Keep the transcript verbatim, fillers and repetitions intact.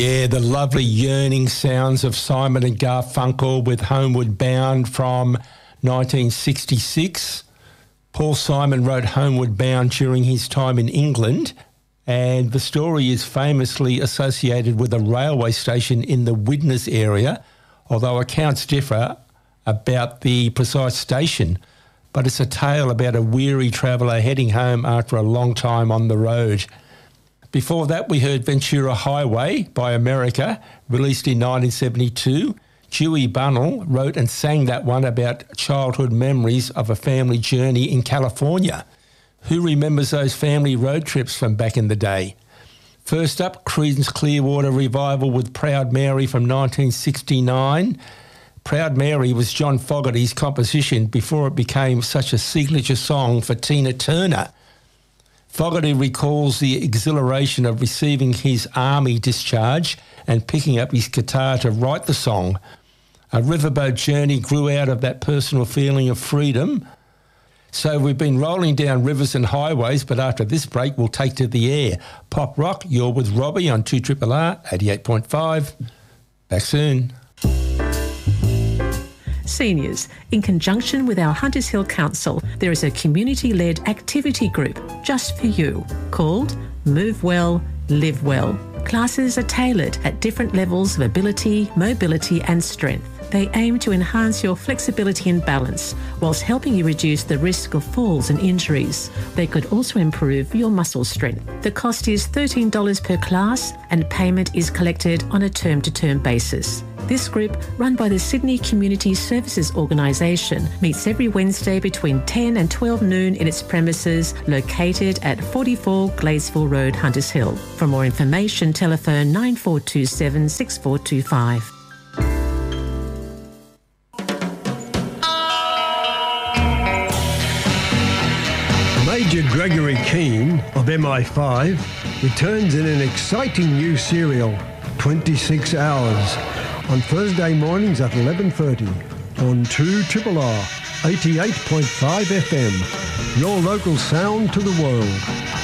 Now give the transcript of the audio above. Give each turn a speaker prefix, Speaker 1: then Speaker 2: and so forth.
Speaker 1: Yeah, the lovely yearning sounds of Simon and Garfunkel with Homeward Bound from nineteen sixty-six. Paul Simon wrote Homeward Bound during his time in England, and the story is famously associated with a railway station in the Widnes area, although accounts differ about the precise station. But it's a tale about a weary traveller heading home after a long time on the road. Before that, we heard Ventura Highway by America, released in nineteen seventy-two. Dewey Bunnell wrote and sang that one about childhood memories of a family journey in California. Who remembers those family road trips from back in the day? First up, Creedence Clearwater Revival with Proud Mary from nineteen sixty-nine. Proud Mary was John Fogerty's composition before it became such a signature song for Tina Turner. Fogerty recalls the exhilaration of receiving his army discharge and picking up his guitar to write the song. A riverboat journey grew out of that personal feeling of freedom. So we've been rolling down rivers and highways, but after this break, we'll take to the air. Pop Rock, you're with Robbie on two R R R eighty-eight point five. Back soon.
Speaker 2: Seniors, in conjunction with our Hunters Hill Council, there is a community-led activity group just for you called Move Well, Live Well. Classes are tailored at different levels of ability, mobility and strength. They aim to enhance your flexibility and balance whilst helping you reduce the risk of falls and injuries. They could also improve your muscle strength. The cost is thirteen dollars per class and payment is collected on a term-to-term basis. This group, run by the Sydney Community Services Organisation, meets every Wednesday between ten and twelve noon in its premises located at forty-four Gladesville Road, Hunters Hill. For more information, telephone nine four two seven, six four two five.
Speaker 3: Major Gregory Keane of M I five returns in an exciting new serial, twenty-six hours, on Thursday mornings at eleven thirty on two R R R eighty-eight point five F M, your local sound to the world.